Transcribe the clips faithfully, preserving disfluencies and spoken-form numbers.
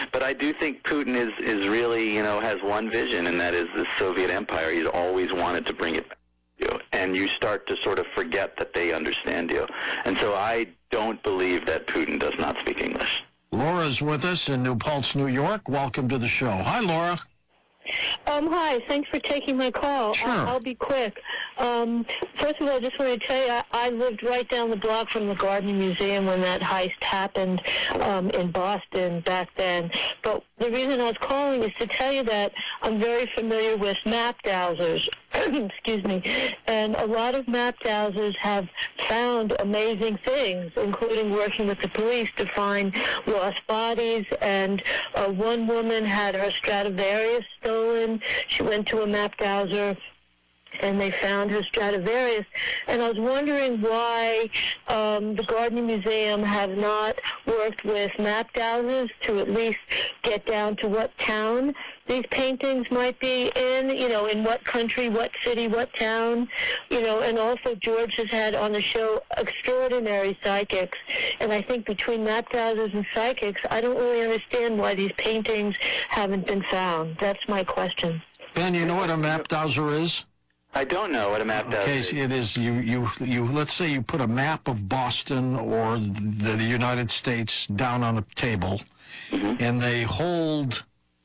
But I do think Putin is, is really, you know, has one vision, and that is the Soviet Empire. He's always wanted to bring it back to you, and you start to sort of forget that they understand you. And so I don't believe that Putin does not speak English. Laura's with us in New Paltz, New York. Welcome to the show. Hi, Laura. Um, hi, thanks for taking my call. Sure. I'll, I'll be quick. Um, first of all, I just want to tell you, I, I lived right down the block from the Gardner Museum when that heist happened um, in Boston back then. But the reason I was calling is to tell you that I'm very familiar with map dowsers. Excuse me. And a lot of map dowsers have found amazing things, including working with the police to find lost bodies. And uh, one woman had her Stradivarius stolen. She went to a map dowser, and they found her Stradivarius. And I was wondering why um, the Gardner Museum have not worked with map dowsers to at least get down to what town these paintings might be in, you know, in what country, what city, what town, you know, and also George has had on the show extraordinary psychics. And I think between map dowsers and psychics, I don't really understand why these paintings haven't been found. That's my question. Ben, you know what a map dowser is? I don't know what a map does. Okay, so it is you, you, you, let's say you put a map of Boston or the, the United States down on a table, mm-hmm. and they hold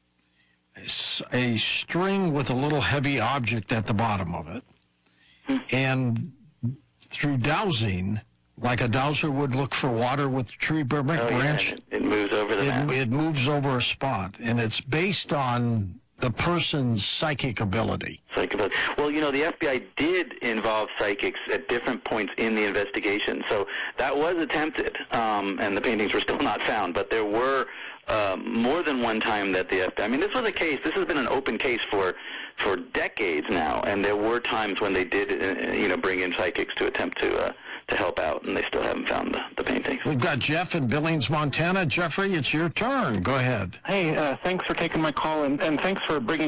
a string with a little heavy object at the bottom of it. Mm-hmm. And through dowsing, like a dowser would look for water with tree branch, oh, yeah, it, it moves over the it, map. It moves over a spot, and it's based on the person's psychic ability. Psychic ability. Well, you know, the F B I did involve psychics at different points in the investigation, so that was attempted, um, and the paintings were still not found, but there were uh, more than one time that the F B I, I mean, this was a case, this has been an open case for for decades now, and there were times when they did, uh, you know, bring in psychics to attempt to uh, to help out, and they still haven't found the, the paintings. We've got Jeff in Billings, Montana. Jeffrey, it's your turn. Go ahead. Hey, uh, thanks for taking my call, and, and thanks for bringing